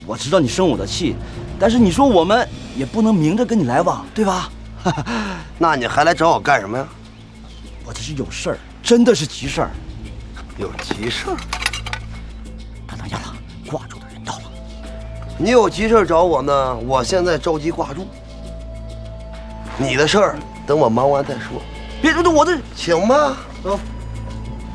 我知道你生我的气，但是你说我们也不能明着跟你来往，对吧？ 那你还来找我干什么呀？ 我这是有事儿，真的是急事儿。 有急事儿？ 不能要了，挂住的人到了。 你有急事找我呢？我现在着急挂住。你的事儿等我忙完再说。 别，我这请吧。 啊。